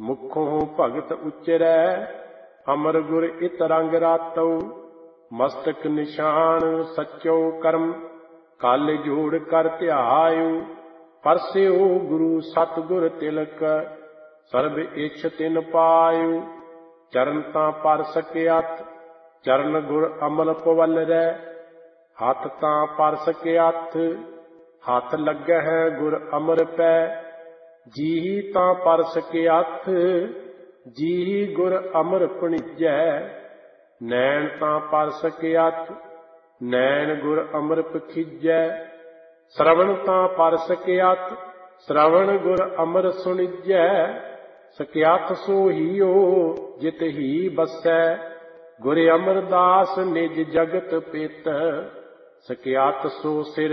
मुखों भगत उचरै, अमर गुर इत रंग रातौ। मस्तक निशान सच्चो कर्म, कल जोड़ कर ध्यायु। परस्यो गुरु सतगुर तिलक, सर्ब इच्छ तिन पायु। चरण तां पर सकियात, चरण गुर अमल पवल रै। हथ तां पर सकियात, हथ लगै गुर अमर पै। जीही तां पर सकियात, जीही गुर अमर भणिजै। नैन तां पर सकियात, नैन गुर अमर पखीजै। श्रवण तां पर सकियात, श्रवण गुर अमर सुणिजै। सकियात सो हीओ जित ही बसै, गुर अमरदास निज जगत पेत। सकियात सो सिर